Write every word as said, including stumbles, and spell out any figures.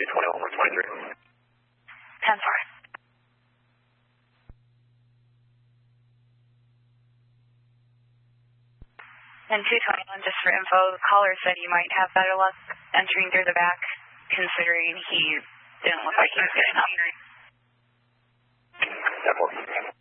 twenty-one, one twenty-three. ten four. And two twenty-one, just for info, the caller said you might have better luck entering through the back, considering he didn't look like he was getting up. ten four.